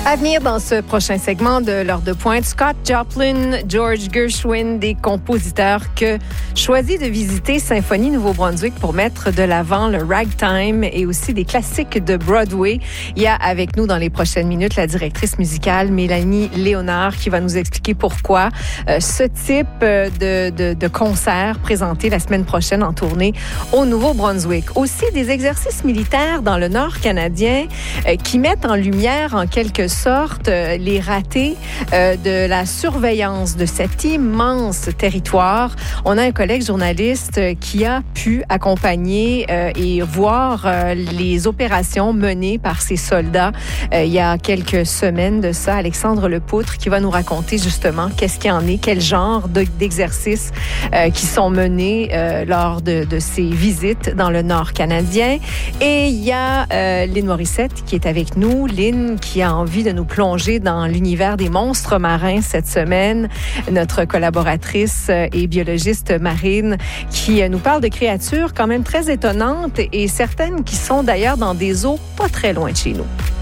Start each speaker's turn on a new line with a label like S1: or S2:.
S1: À venir dans ce prochain segment de l'heure de pointe, Scott Joplin, George Gershwin, des compositeurs que choisit de visiter Symphonie Nouveau-Brunswick pour mettre de l'avant le ragtime et aussi des classiques de Broadway. Il y a avec nous dans les prochaines minutes la directrice musicale Mélanie Léonard qui va nous expliquer pourquoi ce type de concert présenté la semaine prochaine en tournée au Nouveau-Brunswick. Aussi des exercices militaires dans le Nord canadien qui mettent en lumière en quelque sorte les ratés de la surveillance de cet immense territoire. On a un collègue journaliste qui a pu accompagner et voir les opérations menées par ces soldats il y a quelques semaines de ça. Alexandre Lepoutre qui va nous raconter justement qu'est-ce qu'il y en est, quel genre d'exercices qui sont menés lors de ces visites dans le Nord canadien. Et il y a Lynn Morissette qui est avec nous. Lynn qui a envie de nous plonger dans l'univers des monstres marins cette semaine. Notre collaboratrice et biologiste marine qui nous parle de créatures quand même très étonnantes et certaines qui sont d'ailleurs dans des eaux pas très loin de chez nous.